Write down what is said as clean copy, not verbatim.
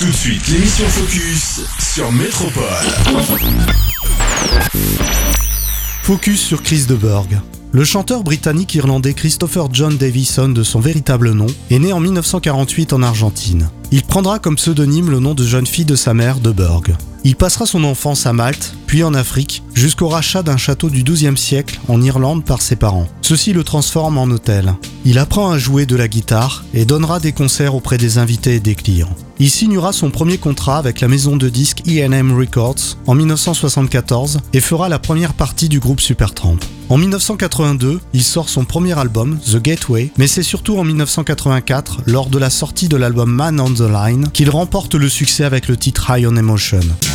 Tout de suite, l'émission Focus sur Métropole. Focus sur Chris de Burgh. Le chanteur britannique-irlandais Christopher John Davison, de son véritable nom, est né en 1948 en Argentine. Il prendra comme pseudonyme le nom de jeune fille de sa mère, de Burgh. Il passera son enfance à Malte, puis en Afrique, jusqu'au rachat d'un château du XIIe siècle en Irlande par ses parents. Ceci le transforme en hôtel. Il apprend à jouer de la guitare et donnera des concerts auprès des invités et des clients. Il signera son premier contrat avec la maison de disques E&M Records en 1974 et fera la première partie du groupe Supertramp. En 1982, il sort son premier album, The Gateway, mais c'est surtout en 1984, lors de la sortie de l'album Man on the Line, qu'il remporte le succès avec le titre High on Emotion.